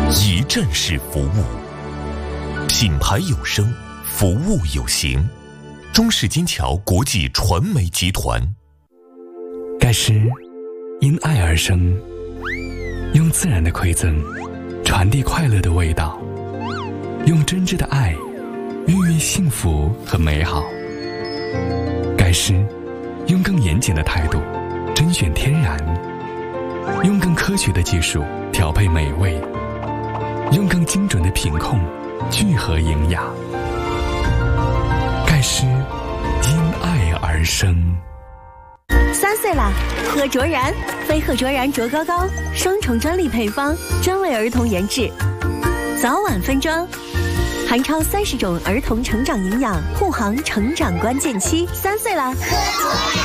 一站式服务，品牌有声，服务有形。中式金桥国际传媒集团。 盖诗因爱而生，用自然的馈赠传递快乐的味道，用真挚的爱孕育幸福和美好。盖诗用更严谨的态度甄选天然，用更科学的技术调配美味，用更精准的品控聚合营养。盖诗因爱而生。 3岁啦，贺卓然，非贺卓然卓高高，双重专利配方，专为儿童研制，早晚分装，含超30种儿童成长营养，护航成长关键期。3岁啦，贺卓然。